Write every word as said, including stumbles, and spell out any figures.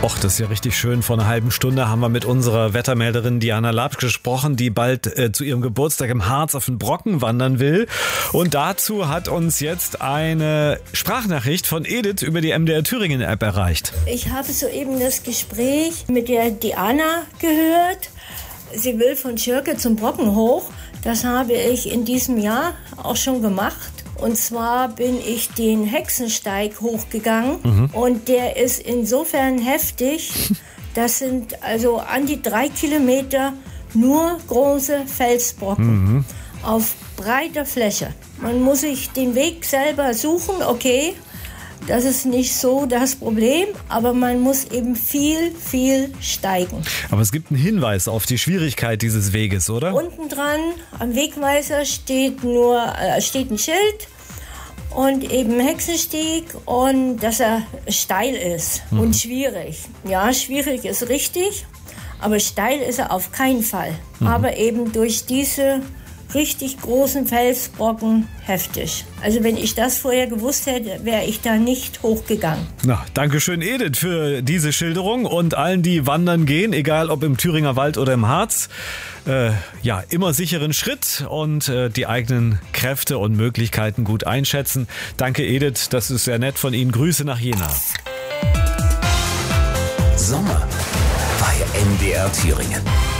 Och, das ist ja richtig schön. Vor einer halben Stunde haben wir mit unserer Wettermelderin Diana Labsch gesprochen, die bald äh, zu ihrem Geburtstag im Harz auf den Brocken wandern will. Und dazu hat uns jetzt eine Sprachnachricht von Edith über die M D R Thüringen App erreicht. Ich habe soeben das Gespräch mit der Diana gehört. Sie will von Schirke zum Brocken hoch. Das habe ich in diesem Jahr auch schon gemacht. Und zwar bin ich den Hexensteig hochgegangen mhm. und der ist insofern heftig, das sind also an die drei Kilometer nur große Felsbrocken mhm. auf breiter Fläche. Man muss sich den Weg selber suchen, okay, das ist nicht so das Problem, aber man muss eben viel, viel steigen. Aber es gibt einen Hinweis auf die Schwierigkeit dieses Weges, oder? Unten dran am Wegweiser steht nur äh, steht ein Schild und eben Hexenstieg und dass er steil ist mhm. und schwierig. Ja, schwierig ist richtig, aber steil ist er auf keinen Fall. Mhm. Aber eben durch diese richtig großen Felsbrocken heftig. Also wenn ich das vorher gewusst hätte, wäre ich da nicht hochgegangen. Na, danke schön, Edith, für diese Schilderung und allen, die wandern gehen, egal ob im Thüringer Wald oder im Harz. Äh, ja, immer sicheren Schritt und äh, die eigenen Kräfte und Möglichkeiten gut einschätzen. Danke, Edith, das ist sehr nett von Ihnen. Grüße nach Jena. Sommer bei M D R Thüringen.